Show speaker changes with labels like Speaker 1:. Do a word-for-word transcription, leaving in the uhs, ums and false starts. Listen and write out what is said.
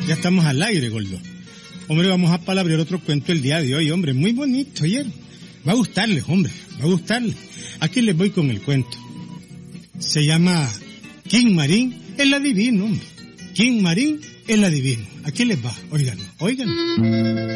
Speaker 1: Ya estamos al aire, Goldo. Hombre, vamos a palabrear otro cuento el día de hoy, hombre. Muy bonito, oye. Va a gustarles, hombre. Va a gustarles. Aquí les voy con el cuento. Se llama King Marín el adivino, hombre. King Marín el adivino. Aquí les va. Oigan, oigan.